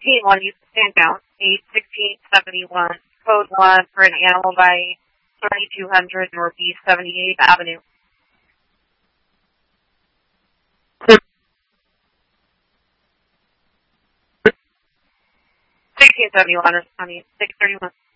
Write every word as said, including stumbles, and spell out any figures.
fifteen one, use the stand down. eight sixteen seventy-one, code one for an animal by thirty-two hundred Northeast seventy-eighth Avenue. sixteen seventy-one, I mean, six thirty-one.